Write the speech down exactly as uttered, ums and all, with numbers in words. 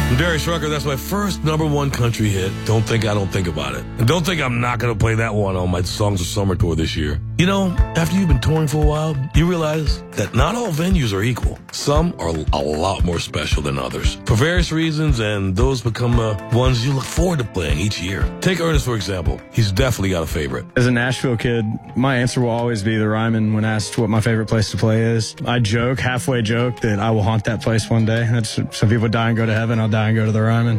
Darius Rucker, that's my first number one country hit. Don't think I don't think about it. And don't think I'm not going to play that one on my Songs of Summer tour this year. You know, after you've been touring for a while, you realize that not all venues are equal. Some are a lot more special than others for various reasons, and those become the ones you look forward to playing each year. Take Ernest, for example. He's definitely got a favorite. As a Nashville kid, my answer will always be the Ryman when asked what my favorite place to play is. I joke, halfway joke, that I will haunt that place one day. That's, some people die and go to heaven. I'll die and go to the Ryman.